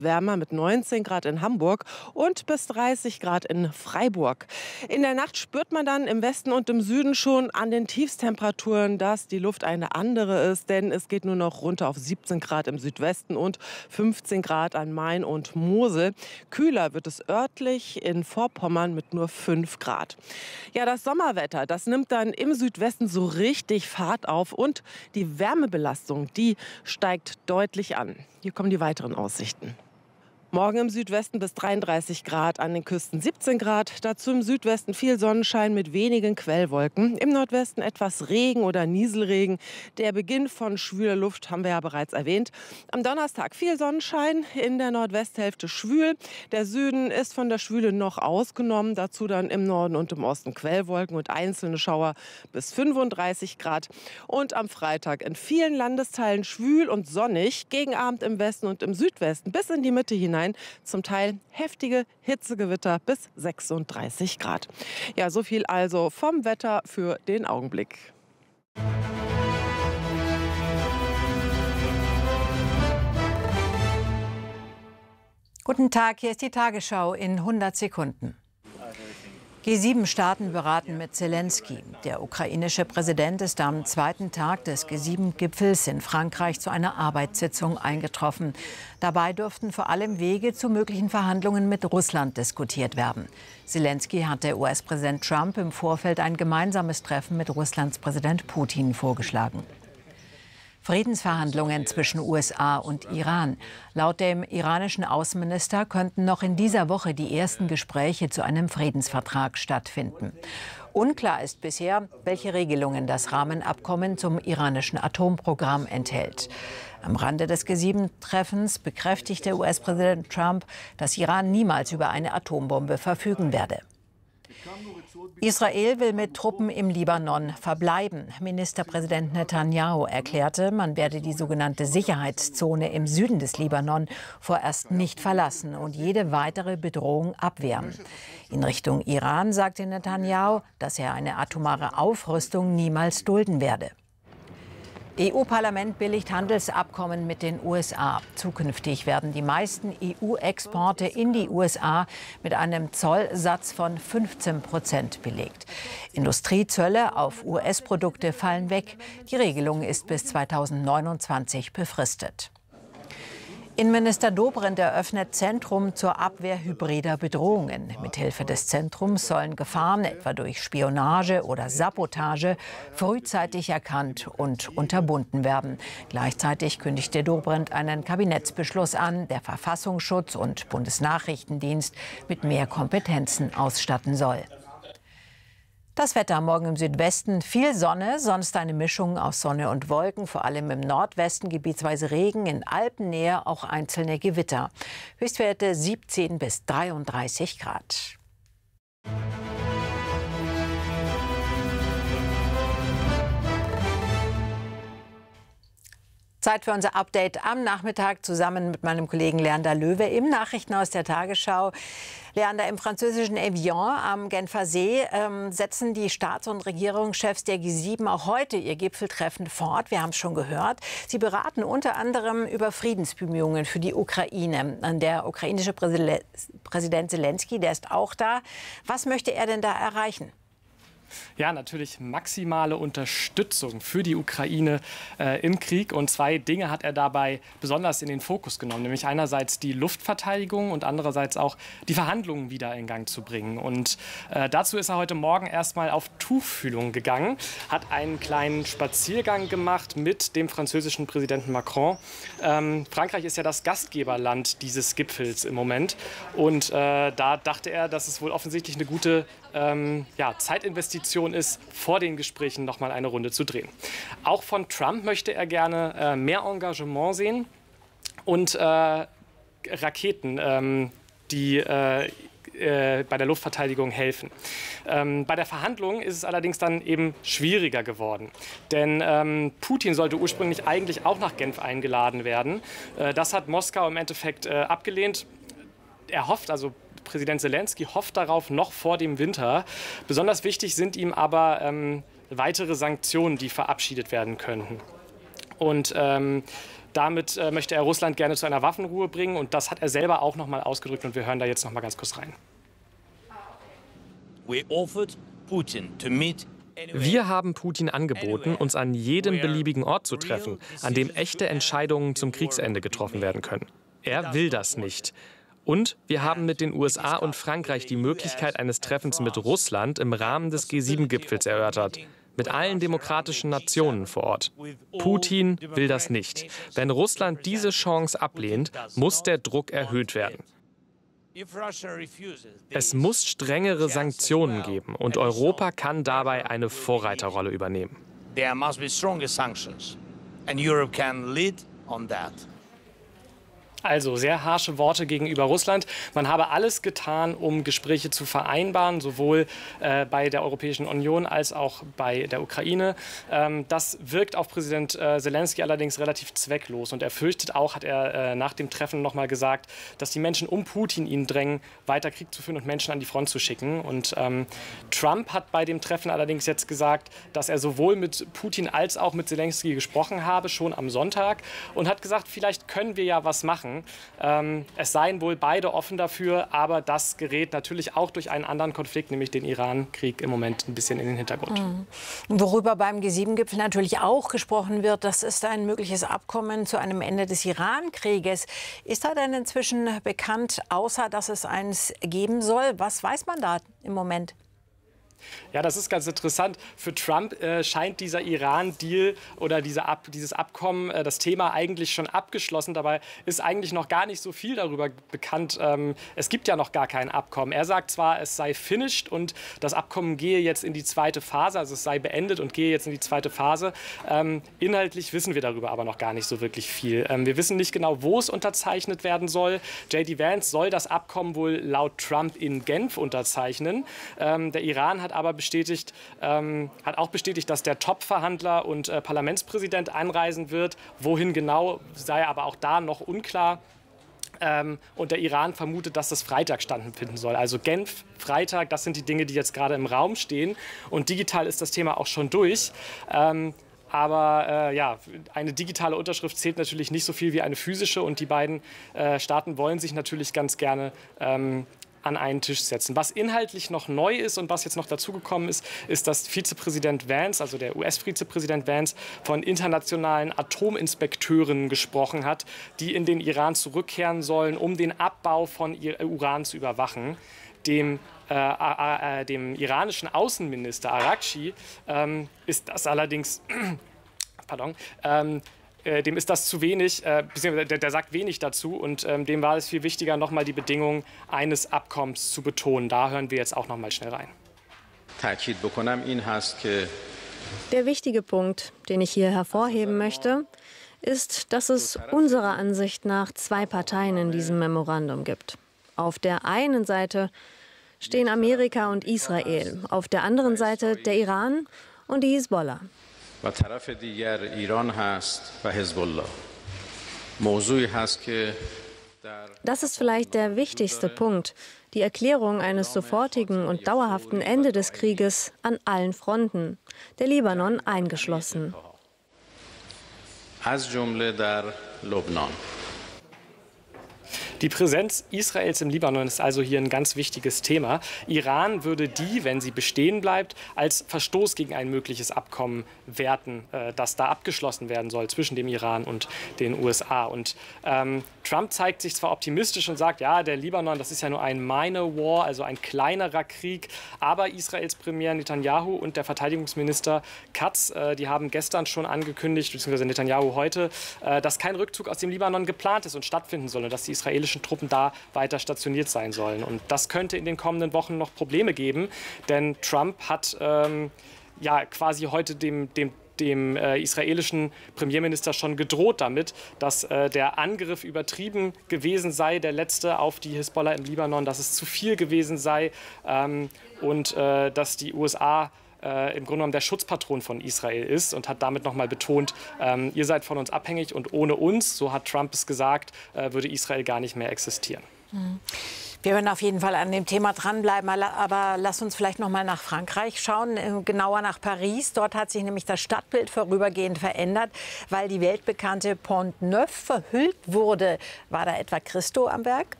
wärmer mit 19 Grad in Hamburg und bis 30 Grad in Freiburg. In der Nacht spürt man dann im Westen und im Süden schon an den Tiefstemperaturen, dass die Luft eine andere ist, denn es geht nur noch runter auf 17 Grad im Südwesten und 15 Grad an Main und Mosel. Kühler wird es örtlich in Vorpommern mit nur 5 Grad. Ja, das Sommerwetter, das nimmt dann im Südwesten so richtig Fahrt auf und die Wärmebelastung, die steigt deutlich an. Hier kommen die weiteren Aussichten. Morgen im Südwesten bis 33 Grad, an den Küsten 17 Grad. Dazu im Südwesten viel Sonnenschein mit wenigen Quellwolken. Im Nordwesten etwas Regen oder Nieselregen. Der Beginn von schwüler Luft haben wir ja bereits erwähnt. Am Donnerstag viel Sonnenschein, in der Nordwesthälfte schwül. Der Süden ist von der Schwüle noch ausgenommen. Dazu dann im Norden und im Osten Quellwolken und einzelne Schauer bis 35 Grad. Und am Freitag in vielen Landesteilen schwül und sonnig. Gegen Abend im Westen und im Südwesten bis in die Mitte hinein. Zum Teil heftige Hitzegewitter bis 36 Grad. Ja, so viel also vom Wetter für den Augenblick. Guten Tag, hier ist die Tagesschau in 100 Sekunden. G7-Staaten beraten mit Zelensky. Der ukrainische Präsident ist am zweiten Tag des G7-Gipfels in Frankreich zu einer Arbeitssitzung eingetroffen. Dabei dürften vor allem Wege zu möglichen Verhandlungen mit Russland diskutiert werden. Zelensky hatte US-Präsident Trump im Vorfeld ein gemeinsames Treffen mit Russlands Präsident Putin vorgeschlagen. Friedensverhandlungen zwischen USA und Iran. Laut dem iranischen Außenminister könnten noch in dieser Woche die ersten Gespräche zu einem Friedensvertrag stattfinden. Unklar ist bisher, welche Regelungen das Rahmenabkommen zum iranischen Atomprogramm enthält. Am Rande des G7-Treffens bekräftigte US-Präsident Trump, dass Iran niemals über eine Atombombe verfügen werde. Israel will mit Truppen im Libanon verbleiben. Ministerpräsident Netanyahu erklärte, man werde die sogenannte Sicherheitszone im Süden des Libanon vorerst nicht verlassen und jede weitere Bedrohung abwehren. In Richtung Iran sagte Netanyahu, dass er eine atomare Aufrüstung niemals dulden werde. EU-Parlament billigt Handelsabkommen mit den USA. Zukünftig werden die meisten EU-Exporte in die USA mit einem Zollsatz von 15% belegt. Industriezölle auf US-Produkte fallen weg. Die Regelung ist bis 2029 befristet. Innenminister Dobrindt eröffnet Zentrum zur Abwehr hybrider Bedrohungen. Mithilfe des Zentrums sollen Gefahren, etwa durch Spionage oder Sabotage, frühzeitig erkannt und unterbunden werden. Gleichzeitig kündigte Dobrindt einen Kabinettsbeschluss an, der Verfassungsschutz und Bundesnachrichtendienst mit mehr Kompetenzen ausstatten soll. Das Wetter morgen im Südwesten, viel Sonne, sonst eine Mischung aus Sonne und Wolken, vor allem im Nordwesten gebietsweise Regen, in Alpennähe auch einzelne Gewitter. Höchstwerte 17 bis 33 Grad. Zeit für unser Update am Nachmittag zusammen mit meinem Kollegen Leander Löwe im Nachrichtenhaus der Tagesschau. Leander, im französischen Evian am Genfer See setzen die Staats- und Regierungschefs der G7 auch heute ihr Gipfeltreffen fort. Wir haben es schon gehört. Sie beraten unter anderem über Friedensbemühungen für die Ukraine. Der ukrainische Präsident Zelensky, der ist auch da. Was möchte er denn da erreichen? Ja, natürlich maximale Unterstützung für die Ukraine im Krieg. Und zwei Dinge hat er dabei besonders in den Fokus genommen. Nämlich einerseits die Luftverteidigung und andererseits auch die Verhandlungen wieder in Gang zu bringen. Und dazu ist er heute Morgen erstmal auf Tuchfühlung gegangen, hat einen kleinen Spaziergang gemacht mit dem französischen Präsidenten Macron. Frankreich ist ja das Gastgeberland dieses Gipfels im Moment. Und da dachte er, dass es wohl offensichtlich eine gute Zeitinvestition ist, vor den Gesprächen noch mal eine Runde zu drehen. Auch von Trump möchte er gerne mehr Engagement sehen und Raketen, die bei der Luftverteidigung helfen. Bei der Verhandlung ist es allerdings dann eben schwieriger geworden. Denn Putin sollte ursprünglich eigentlich auch nach Genf eingeladen werden. Das hat Moskau im Endeffekt abgelehnt. Er hofft, also Präsident Zelensky hofft darauf noch vor dem Winter. Besonders wichtig sind ihm aber weitere Sanktionen, die verabschiedet werden könnten. Und Damit möchte er Russland gerne zu einer Waffenruhe bringen. Und das hat er selber auch noch mal ausgedrückt. Und wir hören da jetzt noch mal ganz kurz rein. Wir haben Putin angeboten, uns an jedem beliebigen Ort zu treffen, an dem echte Entscheidungen zum Kriegsende getroffen werden können. Er will das nicht. Und wir haben mit den USA und Frankreich die Möglichkeit eines Treffens mit Russland im Rahmen des G7-Gipfels erörtert. Mit allen demokratischen Nationen vor Ort. Putin will das nicht. Wenn Russland diese Chance ablehnt, muss der Druck erhöht werden. Es muss strengere Sanktionen geben und Europa kann dabei eine Vorreiterrolle übernehmen. There must be stronger sanctions and Europe can lead on that. Also sehr harsche Worte gegenüber Russland. Man habe alles getan, um Gespräche zu vereinbaren, sowohl bei der Europäischen Union als auch bei der Ukraine. Das wirkt auf Präsident Zelensky allerdings relativ zwecklos. Und er fürchtet auch, hat er nach dem Treffen noch mal gesagt, dass die Menschen um Putin ihn drängen, weiter Krieg zu führen und Menschen an die Front zu schicken. Und Trump hat bei dem Treffen allerdings jetzt gesagt, dass er sowohl mit Putin als auch mit Zelensky gesprochen habe, schon am Sonntag. Und hat gesagt, vielleicht können wir ja was machen. Es seien wohl beide offen dafür, aber das gerät natürlich auch durch einen anderen Konflikt, nämlich den Iran-Krieg, im Moment ein bisschen in den Hintergrund. Worüber beim G7-Gipfel natürlich auch gesprochen wird, das ist ein mögliches Abkommen zu einem Ende des Iran-Krieges. Ist da denn inzwischen bekannt, außer dass es eins geben soll? Was weiß man da im Moment? Ja, das ist ganz interessant. Für Trump scheint dieser Iran-Deal oder dieses Abkommen, das Thema eigentlich schon abgeschlossen. Dabei ist eigentlich noch gar nicht so viel darüber bekannt. Es gibt ja noch gar kein Abkommen. Er sagt zwar, es sei finished und das Abkommen gehe jetzt in die zweite Phase, also es sei beendet und gehe jetzt in die zweite Phase. Inhaltlich wissen wir darüber aber noch gar nicht so wirklich viel. Wir wissen nicht genau, wo es unterzeichnet werden soll. J.D. Vance soll das Abkommen wohl laut Trump in Genf unterzeichnen. Der Iran hat aber hat auch bestätigt, dass der Top-Verhandler und Parlamentspräsident einreisen wird. Wohin genau, sei aber auch da noch unklar. Und der Iran vermutet, dass das Freitag stattfinden soll. Also Genf, Freitag, das sind die Dinge, die jetzt gerade im Raum stehen. Und digital ist das Thema auch schon durch. Aber ja, eine digitale Unterschrift zählt natürlich nicht so viel wie eine physische. Und die beiden Staaten wollen sich natürlich ganz gerne an einen Tisch setzen. Was inhaltlich noch neu ist und was jetzt noch dazugekommen ist, ist, dass Vizepräsident Vance, also der US-Vizepräsident Vance, von internationalen Atominspekteuren gesprochen hat, die in den Iran zurückkehren sollen, um den Abbau von Uran zu überwachen. Dem iranischen Außenminister Araghchi ist das allerdings dem ist das zu wenig, der sagt wenig dazu und dem war es viel wichtiger, nochmal die Bedingungen eines Abkommens zu betonen. Da hören wir jetzt auch nochmal schnell rein. Der wichtige Punkt, den ich hier hervorheben möchte, ist, dass es unserer Ansicht nach zwei Parteien in diesem Memorandum gibt. Auf der einen Seite stehen Amerika und Israel, auf der anderen Seite der Iran und die Hisbollah. Das ist vielleicht der wichtigste Punkt, die Erklärung eines sofortigen und dauerhaften Ende des Krieges an allen Fronten, der Libanon eingeschlossen. Die Präsenz Israels im Libanon ist also hier ein ganz wichtiges Thema. Iran würde die, wenn sie bestehen bleibt, als Verstoß gegen ein mögliches Abkommen werten, das da abgeschlossen werden soll zwischen dem Iran und den USA. Und Trump zeigt sich zwar optimistisch und sagt, ja, der Libanon, das ist ja nur ein minor war, also ein kleinerer Krieg. Aber Israels Premier Netanyahu und der Verteidigungsminister Katz, die haben gestern schon angekündigt, beziehungsweise Netanyahu heute, dass kein Rückzug aus dem Libanon geplant ist und stattfinden soll und dass die israelischen Truppen da weiter stationiert sein sollen. Und das könnte in den kommenden Wochen noch Probleme geben, denn Trump hat ja quasi heute dem israelischen Premierminister schon gedroht damit, dass der Angriff übertrieben gewesen sei, der letzte auf die Hisbollah im Libanon, dass es zu viel gewesen sei und dass die USA im Grunde genommen der Schutzpatron von Israel ist und hat damit nochmal betont, ihr seid von uns abhängig und ohne uns, so hat Trump es gesagt, würde Israel gar nicht mehr existieren. Wir werden auf jeden Fall an dem Thema dranbleiben, aber lass uns vielleicht noch mal nach Frankreich schauen, genauer nach Paris. Dort hat sich nämlich das Stadtbild vorübergehend verändert, weil die weltbekannte Pont Neuf verhüllt wurde. War da etwa Christo am Werk?